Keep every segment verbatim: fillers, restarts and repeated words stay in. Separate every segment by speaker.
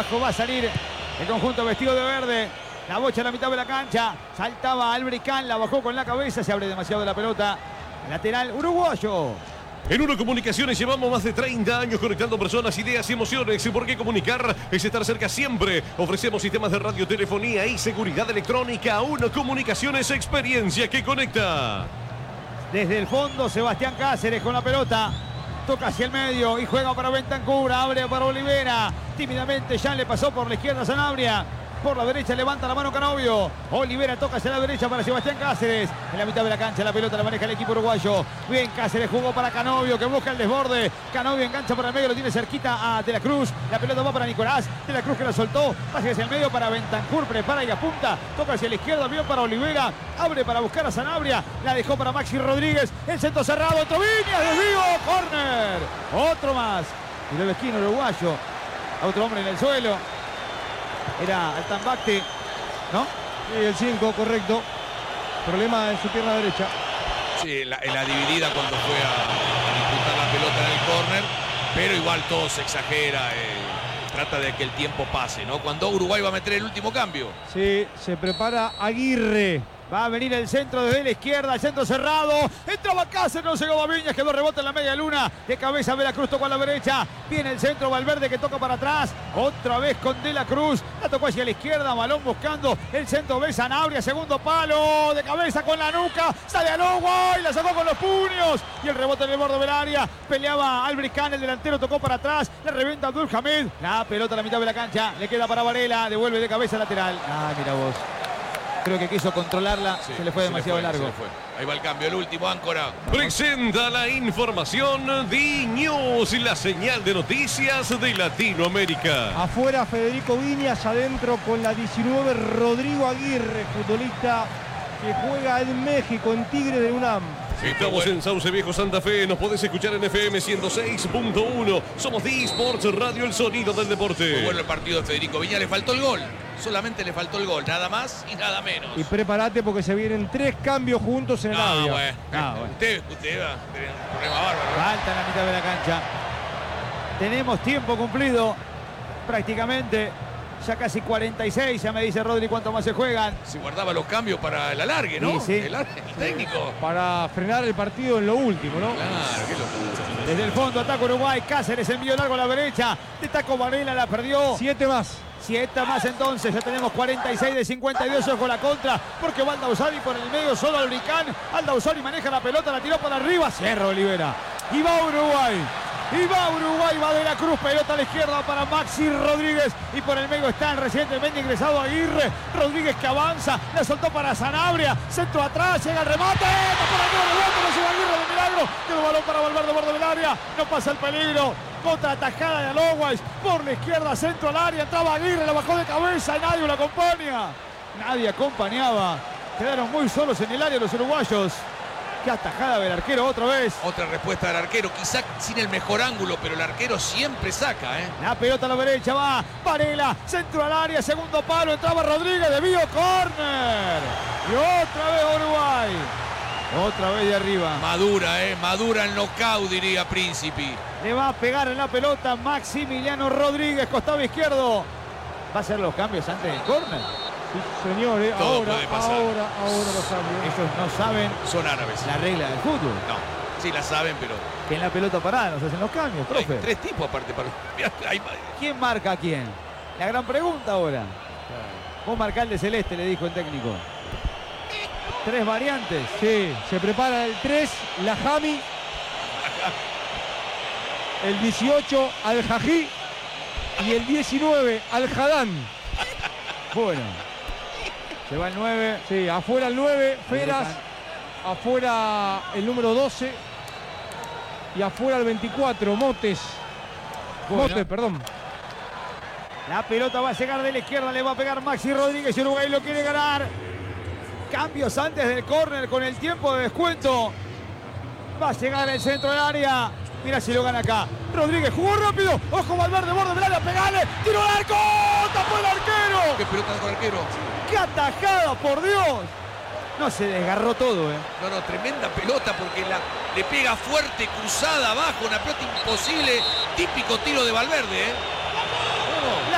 Speaker 1: Va a salir el conjunto vestido de verde. La bocha en la mitad de la cancha. Saltaba Albricán, la bajó con la cabeza. Se abre demasiado la pelota. Lateral uruguayo.
Speaker 2: En Uno Comunicaciones llevamos más de treinta años conectando personas, ideas y emociones. ¿Y por qué comunicar? Es estar cerca siempre. Ofrecemos sistemas de radiotelefonía y seguridad electrónica. Uno Comunicaciones, experiencia que conecta.
Speaker 1: Desde el fondo, Sebastián Cáceres con la pelota. Toca hacia el medio y juega para Bentancur. Abre para Olivera. Tímidamente ya le pasó por la izquierda Sanabria. Por la derecha levanta la mano Canovio. Olivera toca hacia la derecha para Sebastián Cáceres. En la mitad de la cancha la pelota la maneja el equipo uruguayo. Bien, Cáceres jugó para Canovio que busca el desborde. Canovio engancha por el medio, lo tiene cerquita a De la Cruz. La pelota va para Nicolás. De la Cruz que la soltó. Pase hacia el medio para Bentancur. Prepara y apunta. Toca hacia la izquierda. Bien para Olivera. Abre para buscar a Sanabria. La dejó para Maxi Rodríguez. El centro cerrado. Otro Viñas. Desvío. Corner. Otro más. Y de la esquina uruguayo. Otro hombre en el suelo. Era Altambacti, ¿no?
Speaker 3: Sí, el cinco, correcto. Problema en su pierna derecha.
Speaker 4: Sí, en la, en la dividida cuando fue a, a disputar la pelota en el córner. Pero igual todo se exagera. Eh, trata de que el tiempo pase, ¿no? Cuando Uruguay va a meter el último cambio.
Speaker 3: Sí, se prepara Aguirre.
Speaker 1: Va a venir el centro desde la izquierda, el centro cerrado. Entraba Cáceres, no llegó a Viñas, quedó rebote en la media luna. De cabeza De la Cruz tocó a la derecha. Viene el centro, Valverde que toca para atrás. Otra vez con De la Cruz. La tocó hacia la izquierda, balón buscando el centro de Sanabria. Segundo palo, de cabeza con la nuca. Sale al agua y la sacó con los puños. Y el rebote en el borde del área. Peleaba Albricán, el delantero tocó para atrás. Le revienta Abdul Hamid. La pelota a la mitad de la cancha. Le queda para Varela. Devuelve de cabeza lateral. Ah, mira vos. Creo que quiso controlarla, sí, se le fue demasiado
Speaker 4: se le fue,
Speaker 1: largo.
Speaker 4: Se le fue. Ahí va el cambio, el último, áncora.
Speaker 2: Presenta la información de News, la señal de noticias de Latinoamérica.
Speaker 3: Afuera Federico Viñas, adentro con la diecinueve Rodrigo Aguirre, futbolista que juega en México, en Tigre de UNAM.
Speaker 2: Estamos en Sauce Viejo, Santa Fe. Nos podés escuchar en F M ciento seis punto uno. Somos D Sports Radio, el sonido del deporte.
Speaker 4: Muy bueno el partido de Federico Viñas, le faltó el gol. Solamente le faltó el gol, nada más y nada menos.
Speaker 3: Y prepárate porque se vienen tres cambios juntos en el
Speaker 4: ah,
Speaker 3: audio.
Speaker 4: Bueno.
Speaker 1: Ah, bueno.
Speaker 4: Usted, usted va a tener un problema bárbaro.
Speaker 1: Falta en la mitad de la cancha. Tenemos tiempo cumplido prácticamente. Ya casi cuarenta y seis, ya me dice Rodri cuánto más se juegan.
Speaker 4: Se guardaba los cambios para el alargue, ¿no?
Speaker 1: Sí, sí.
Speaker 4: El, el técnico.
Speaker 3: Para frenar el partido en lo último, ¿no?
Speaker 4: Claro, qué locura.
Speaker 1: Desde el fondo ataca Uruguay. Cáceres envió largo a la derecha. De taco Varela, la perdió.
Speaker 3: Siete más.
Speaker 1: Siete más entonces, ya tenemos cuarenta y seis de cincuenta y dos con la contra, porque va Aldausari por el medio, solo Albricán. Aldausari maneja la pelota, la tiró para arriba, cierra Olivera. Y va Uruguay. Y va Uruguay, va De la Cruz, pelota a la izquierda para Maxi Rodríguez. Y por el medio está el recientemente ingresado Aguirre. Rodríguez que avanza, la soltó para Sanabria. Centro atrás, llega el remate. Por el rebote, lo lleva Aguirre de milagro. Tiene el balón para Valverde, borde del área. No pasa el peligro. Otra atajada de Aloguay. Por la izquierda, centro al área. Entraba Aguirre, la bajó de cabeza y nadie lo acompaña. Nadie acompañaba. Quedaron muy solos en el área los uruguayos. Qué atajada del arquero otra vez.
Speaker 4: Otra respuesta del arquero, quizá sin el mejor ángulo, pero el arquero siempre saca, ¿eh?
Speaker 1: La pelota a la derecha va Varela, centro al área, segundo palo, entraba Rodríguez, desvío, córner. Y otra vez Uruguay. Otra vez de arriba.
Speaker 4: Madura, ¿eh? Madura el knockout, diría Príncipe.
Speaker 1: Le va a pegar en la pelota Maximiliano Rodríguez, costado izquierdo. ¿Va a hacer los cambios antes del córner?
Speaker 3: Sí, señores,
Speaker 4: Todo
Speaker 3: ahora,
Speaker 4: puede pasar.
Speaker 3: ahora, ahora lo saben.
Speaker 1: Ellos no saben
Speaker 4: Son árabes.
Speaker 1: la regla del fútbol.
Speaker 4: No, sí la saben, pero...
Speaker 1: Que en la pelota parada nos hacen los cambios,
Speaker 4: Hay
Speaker 1: profe.
Speaker 4: tres tipos aparte para... Mirá, hay...
Speaker 1: ¿Quién marca a quién? La gran pregunta ahora. Vos marcá el de celeste, le dijo el técnico. Tres variantes.
Speaker 3: Sí, se prepara el tres, la Jami. El dieciocho, Al Jají. Y el diecinueve, Al Jadán.
Speaker 1: Bueno. Se va el nueve.
Speaker 3: Sí, afuera el nueve, Feras. Afuera el número doce. Y afuera el veinticuatro, Motes.
Speaker 1: Bueno.
Speaker 3: Motes, perdón.
Speaker 1: La pelota va a llegar de la izquierda, le va a pegar Maxi Rodríguez y Uruguay lo quiere ganar. Cambios antes del córner con el tiempo de descuento. Va a llegar el centro del área. Mira si lo gana acá. Rodríguez jugó rápido. Ojo Valverde, borde del área, pegale. Tiro al arco. Tapó el arquero.
Speaker 4: ¿Qué pelota con el arquero?
Speaker 1: ¡Qué atajada, por Dios! No, se desgarró todo, ¿eh?
Speaker 4: No, no, tremenda pelota porque la, le pega fuerte, cruzada abajo, una pelota imposible. Típico tiro de Valverde, ¿eh?
Speaker 1: La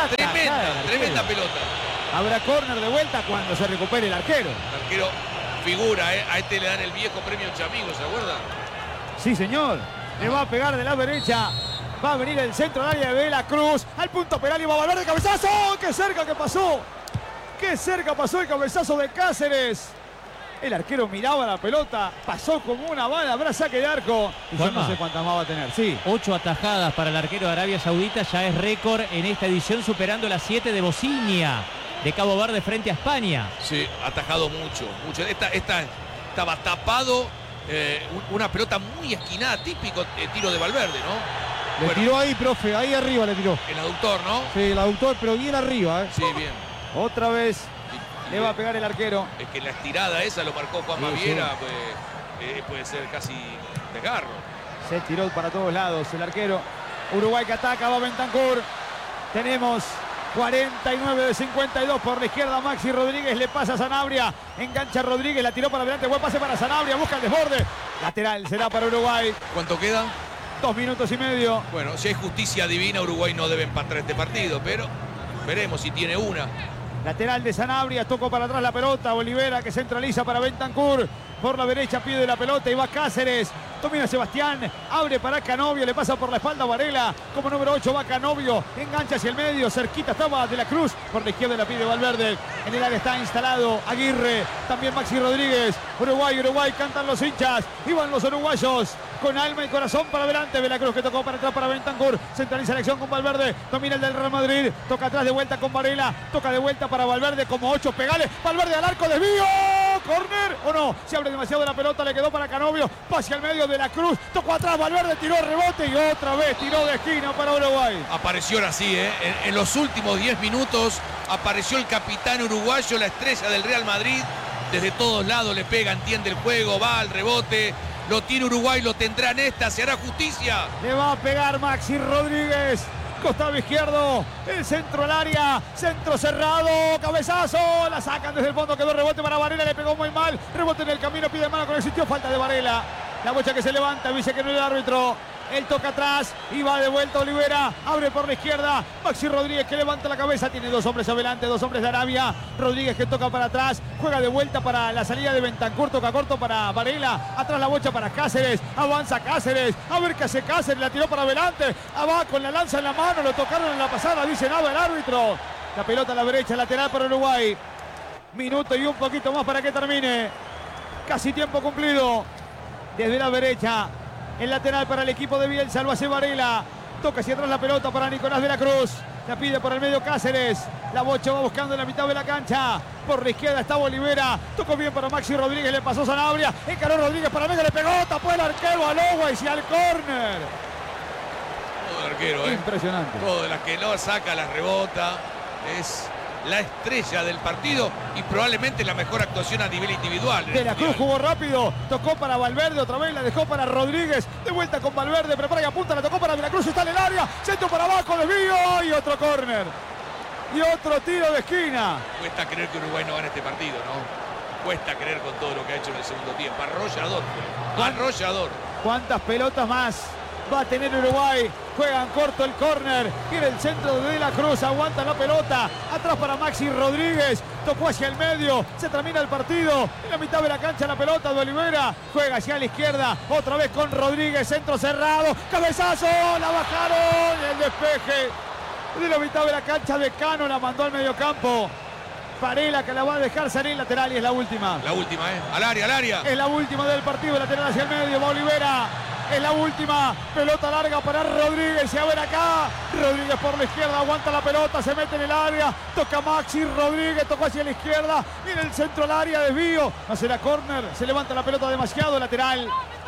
Speaker 4: Tremenda,
Speaker 1: atajada,
Speaker 4: tremenda pelota.
Speaker 1: Habrá córner de vuelta cuando se recupere el arquero.
Speaker 4: El arquero figura, ¿eh? A este le dan el viejo premio Chamigo, ¿se acuerdan?
Speaker 1: Sí, señor. Le va a pegar de la derecha. Va a venir el centro del área de la Cruz. Al punto penal y va a volver de cabezazo. ¡Qué cerca que pasó! ¡Qué cerca pasó el cabezazo de Cáceres! El arquero miraba la pelota. Pasó como una bala. Habrá saque de arco. Y yo no sé cuántas más va a tener. Sí.
Speaker 5: Ocho atajadas para el arquero de Arabia Saudita. Ya es récord en esta edición, superando las siete de Bosnia, de Cabo Verde frente a España.
Speaker 4: Sí, ha atajado mucho. mucho. Esta, esta estaba tapado. Eh, una pelota muy esquinada, típico eh, tiro de Valverde, ¿no?
Speaker 3: Le bueno, tiró ahí, profe, ahí arriba le tiró.
Speaker 4: El aductor, ¿no?
Speaker 3: Sí, el aductor, pero bien arriba, ¿eh?
Speaker 4: Sí, bien.
Speaker 1: Otra vez
Speaker 4: y, y
Speaker 1: le va a pegar el arquero.
Speaker 4: Es que la estirada esa lo marcó Juan
Speaker 1: sí,
Speaker 4: Baviera,
Speaker 1: sí.
Speaker 4: Pues, eh, puede ser casi desgarro.
Speaker 1: Se tiró para todos lados el arquero. Uruguay que ataca, va Bentancur. Tenemos cuarenta y nueve de cincuenta y dos por la izquierda. Maxi Rodríguez le pasa a Sanabria. Engancha Rodríguez, la tiró para adelante. Buen pase para Sanabria, busca el desborde. Lateral será para Uruguay.
Speaker 4: ¿Cuánto queda?
Speaker 1: Dos minutos y medio.
Speaker 4: Bueno, si hay justicia divina, Uruguay no debe empatar este partido, pero veremos si tiene una.
Speaker 1: Lateral de Sanabria, tocó para atrás la pelota. Olivera que centraliza para Bentancur. Por la derecha pide la pelota y va Cáceres. Domina Sebastián, abre para Canovio, le pasa por la espalda a Varela. Como número ocho va Canovio, engancha hacia el medio, cerquita estaba de la Cruz. Por la izquierda la pide Valverde. En el área está instalado Aguirre, también Maxi Rodríguez. Uruguay, Uruguay, cantan los hinchas. Y van los uruguayos con alma y corazón para adelante. De la Cruz que tocó para atrás para Bentancur. Centraliza la acción con Valverde. Domina el del Real Madrid. Toca atrás de vuelta con Varela. Toca de vuelta para Valverde como ocho pegales. Valverde al arco, desvío. Corner o no. Se abre demasiado la pelota. Le quedó para Canovio. Pase al medio de la Cruz. Tocó atrás. Valverde tiró rebote y otra vez tiró de esquina para Uruguay.
Speaker 4: Apareció ahora sí, ¿eh? En, en los últimos diez minutos apareció el capitán uruguayo, la estrella del Real Madrid. Desde todos lados le pega, entiende el juego, va al rebote. Lo tiene Uruguay, lo tendrá en esta, se hará justicia.
Speaker 1: Le va a pegar Maxi Rodríguez. Costado izquierdo, el centro al área, centro cerrado, cabezazo, la sacan desde el fondo, quedó rebote para Varela, le pegó muy mal, rebote en el camino, pide mano, que no existió, falta de Varela. La bocha que se levanta, dice que no es el árbitro. Él toca atrás y va de vuelta Olivera. Abre por la izquierda. Maxi Rodríguez que levanta la cabeza. Tiene dos hombres adelante, dos hombres de Arabia. Rodríguez que toca para atrás. Juega de vuelta para la salida de Bentancur. Toca corto para Varela. Atrás la bocha para Cáceres. Avanza Cáceres. A ver qué hace Cáceres. La tiró para adelante. Va con la lanza en la mano. Lo tocaron en la pasada. Dice nada el árbitro. La pelota a la derecha. Lateral para Uruguay. Minuto y un poquito más para que termine. Casi tiempo cumplido. Desde la derecha. El lateral para el equipo de Bielsa, lo hace Varela. Toca hacia atrás la pelota para Nicolás de la Cruz. La pide por el medio Cáceres. La bocha va buscando en la mitad de la cancha. Por la izquierda está Olivera. Tocó bien para Maxi Rodríguez. Le pasó Sanabria. Encaró Rodríguez para Mega. Le pegó. Tapó el arquero a Lowais y al córner.
Speaker 4: Todo el arquero, ¿eh?
Speaker 1: Impresionante.
Speaker 4: Todo de las que no saca, las rebota. Es la estrella del partido y probablemente la mejor actuación a nivel individual.
Speaker 1: De la Cruz jugó rápido, tocó para Valverde, otra vez la dejó para Rodríguez, de vuelta con Valverde, prepara y apunta, la tocó para De la Cruz, está en el área, centro para abajo, desvío y otro córner. Y otro tiro de esquina.
Speaker 4: Cuesta creer que Uruguay no gane este partido, ¿no? Cuesta creer con todo lo que ha hecho en el segundo tiempo. Arrollador, arrollador.
Speaker 1: ¿Cuántas pelotas más va a tener Uruguay? Juegan corto el córner, viene el centro de De la Cruz, aguanta la pelota, atrás para Maxi Rodríguez, tocó hacia el medio, se termina el partido, en la mitad de la cancha la pelota de Olivera, juega hacia la izquierda, otra vez con Rodríguez, centro cerrado, cabezazo, la bajaron, el despeje de la mitad de la cancha de Cano, la mandó al mediocampo. Varela que la va a dejar salir lateral y es la última.
Speaker 4: La última, ¿eh? Al área, al área.
Speaker 1: Es la última del partido, lateral hacia el medio, va Olivera. Es la última, pelota larga para Rodríguez, y a ver acá, Rodríguez por la izquierda, aguanta la pelota, se mete en el área, toca Maxi Rodríguez, tocó hacia la izquierda, viene el centro al área, desvío, no será córner, se levanta la pelota demasiado, lateral,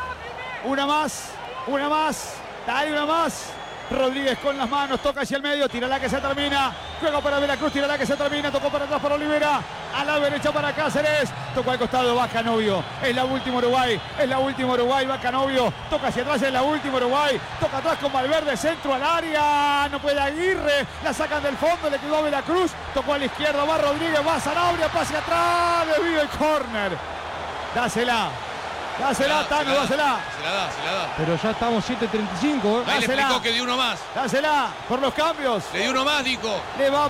Speaker 1: una más, una más, dale una más. Rodríguez con las manos, toca hacia el medio, tira la que se termina, juega para De la Cruz, tira la que se termina, tocó para atrás para Olivera, a la derecha para Cáceres, tocó al costado, va Canovio, es la última Uruguay, es la última Uruguay, va Canovio, toca hacia atrás, es la última Uruguay, toca atrás con Valverde, centro al área, no puede Aguirre, la sacan del fondo, le quedó a De la Cruz, tocó a la izquierda, va Rodríguez, va Sanabria, pase atrás, desvío y córner, dásela. Dásela,
Speaker 4: Se
Speaker 1: Tano,
Speaker 4: la da,
Speaker 1: dásela.
Speaker 4: Se la da, se la da.
Speaker 3: Pero ya estamos siete treinta y cinco. ¿eh?
Speaker 4: Ahí le
Speaker 1: Dásela.
Speaker 4: explicó que dio uno más.
Speaker 1: Dásela por los cambios.
Speaker 4: Le dio uno más, dijo.
Speaker 1: Le va